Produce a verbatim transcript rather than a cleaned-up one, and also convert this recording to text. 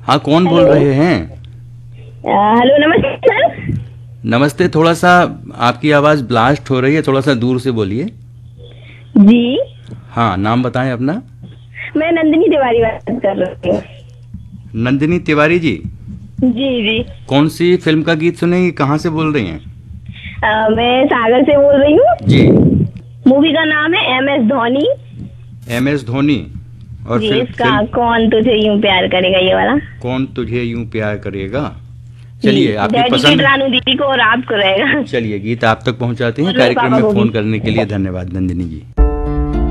हाँ, कौन बोल हेलो। रहे हैं? अ, हेलो, नमस्ते सर। नमस्ते। थोड़ा सा आपकी आवाज़ ब्लास्ट हो रही है, थोड़ा सा दूर से बोलिए। जी, हाँ, नाम बताएं अपना। मैं नंदिनी तिवारी बात कर रही हूँ। नंदिनी तिवारी जी, जी जी। कौन सी फिल्म का गीत सुनेंगी? कहाँ से बोल रही हैं? अ, मैं सागर से बोल रही जी। हूँ। मूवी का नाम है M S Dhoni. M S Dhoni. और जी, फिल्म इसका फिल्म कौन तुझे यूं प्यार करेगा, ये वाला। कौन तुझे यूं प्यार करेगा। जी, चलिए, आपकी डेडिकेट पसंद। रानू दीदी को और आपको रहेगा। चलिए, गीत आप तक पहुंचाते हैं। और मेरे कार्यक्रम पापा में को भी। फ़ोन करने के लिए धन्यवाद नंदिनी जी।